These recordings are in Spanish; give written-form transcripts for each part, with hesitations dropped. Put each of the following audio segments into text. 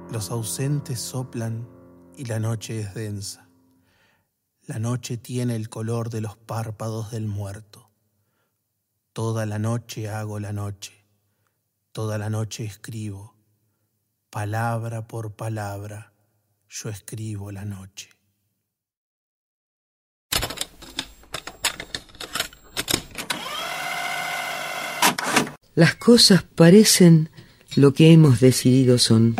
Los ausentes soplan y la noche es densa. La noche tiene el color de los párpados del muerto. Toda la noche hago la noche, toda la noche escribo. Palabra por palabra, yo escribo la noche. Las cosas parecen lo que hemos decidido son.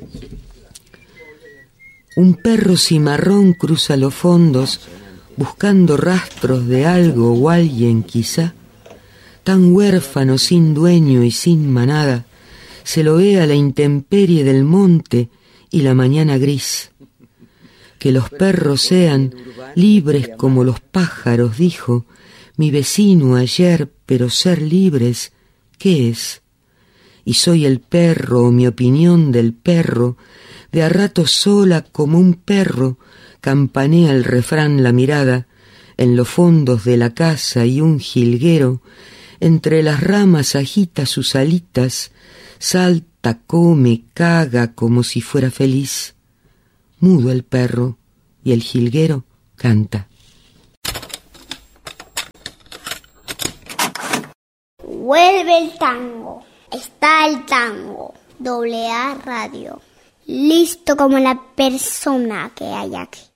Un perro cimarrón cruza los fondos buscando rastros de algo o alguien quizá. Tan huérfano, sin dueño y sin manada, se lo ve a la intemperie del monte y la mañana gris. Que los perros sean libres como los pájaros, dijo mi vecino ayer, pero ser libres, ¿qué es? Y soy el perro, o mi opinión del perro, de a rato sola como un perro, campanea el refrán la mirada, en los fondos de la casa y un jilguero, entre las ramas agita sus alitas, salta, come, caga como si fuera feliz. Mudo el perro y el jilguero canta. Vuelve el tango, está el tango, AA Radio, listo como la persona que hay aquí.